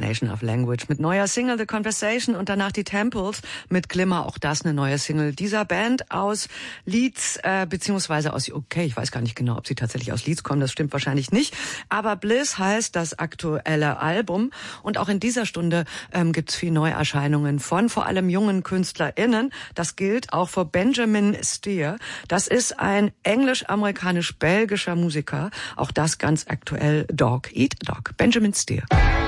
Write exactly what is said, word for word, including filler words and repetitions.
Combination of Language mit neuer Single The Conversation und danach die Temples mit Glimmer, auch das eine neue Single dieser Band aus Leeds, äh, beziehungsweise aus U K. Ich weiß gar nicht genau, ob sie tatsächlich aus Leeds kommen, das stimmt wahrscheinlich nicht. Aber Bliss heißt das aktuelle Album und auch in dieser Stunde ähm, gibt's viel Neuerscheinungen von vor allem jungen KünstlerInnen. Das gilt auch für Benjamin Steer. Das ist ein englisch-amerikanisch-belgischer Musiker. Auch das ganz aktuell Dog Eat Dog. Benjamin Steer.